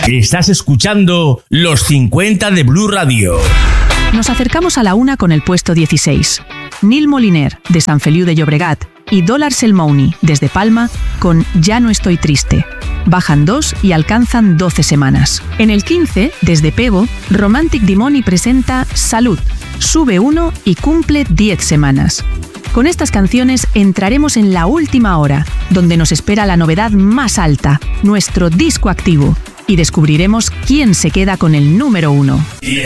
Estás escuchando Los 50 de Blue Radio. Nos acercamos a la 1 con el puesto 16. Nil Moliner, de Sant Feliu de Llobregat, y Dólar Selmouni, desde Palma, con Ya no estoy triste. Bajan 2 y alcanzan 12 semanas. En el 15, desde Pego, Romantic Dimoni presenta Salud. Sube 1 y cumple 10 semanas. Con estas canciones entraremos en la última hora, donde nos espera la novedad más alta, nuestro disco activo, y descubriremos quién se queda con el número 1. Y